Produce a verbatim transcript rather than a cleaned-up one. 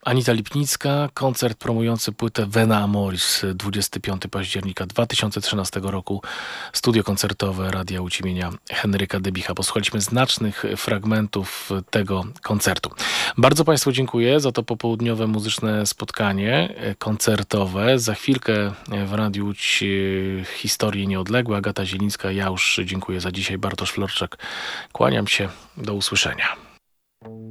Anita Lipnicka, koncert promujący płytę Vena Amoris, dwudziestego piątego października dwa tysiące trzynastego roku, studio koncertowe Radia Łódź imienia Henryka Debicha. Posłuchaliśmy znacznych fragmentów tego koncertu. Bardzo Państwu dziękuję za to popołudniowe muzyczne spotkanie koncertowe. Za chwilkę w Radiu Łódź historie nieodległe. Agata Zielińska, ja już dziękuję za dzisiaj. Bartosz Florczak, kłaniam się, do usłyszenia.